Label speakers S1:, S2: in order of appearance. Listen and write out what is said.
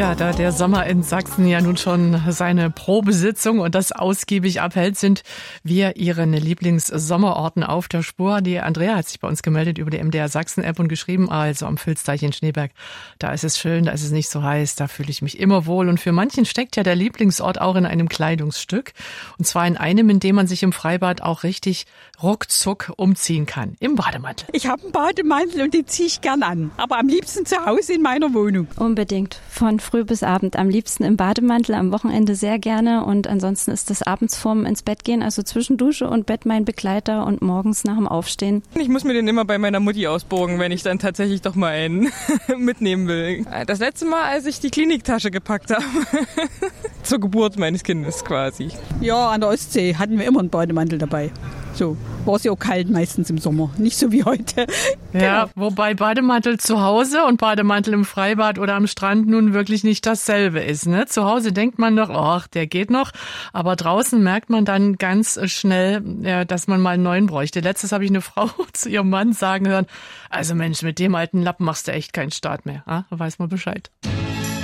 S1: Ja, da der Sommer in Sachsen ja nun schon seine Probesitzung und das ausgiebig abhält, sind wir Ihren Lieblingssommerorten auf der Spur. Die Andrea hat sich bei uns gemeldet über die MDR Sachsen-App und geschrieben, also am Vilsteich in Schneeberg, da ist es schön, da ist es nicht so heiß, da fühle ich mich immer wohl. Und für manchen steckt ja der Lieblingsort auch in einem Kleidungsstück. Und zwar in einem, in dem man sich im Freibad auch richtig ruckzuck umziehen kann. Im Bademantel.
S2: Ich habe einen Bademantel und den ziehe ich gern an. Aber am liebsten zu Hause in meiner Wohnung.
S3: Unbedingt. Von früh bis Abend. Am liebsten im Bademantel, am Wochenende sehr gerne. Und ansonsten ist das abends vorm ins Bett gehen, also zwischen Dusche und Bett mein Begleiter und morgens nach dem Aufstehen.
S4: Ich muss mir den immer bei meiner Mutti ausborgen, wenn ich dann tatsächlich doch mal einen mitnehmen will. Das letzte Mal, als ich die Kliniktasche gepackt habe. Zur Geburt meines Kindes quasi.
S2: Ja, an der Ostsee hatten wir immer einen Bademantel dabei. So, war es ja auch kalt meistens im Sommer, nicht so wie heute.
S1: Ja, wobei Bademantel zu Hause und Bademantel im Freibad oder am Strand nun wirklich nicht dasselbe ist. Ne? Zu Hause denkt man doch, ach, der geht noch. Aber draußen merkt man dann ganz schnell, dass man mal einen neuen bräuchte. Letztes habe ich eine Frau zu ihrem Mann sagen hören, also Mensch, mit dem alten Lappen machst du echt keinen Start mehr. Ah, da weiß man Bescheid.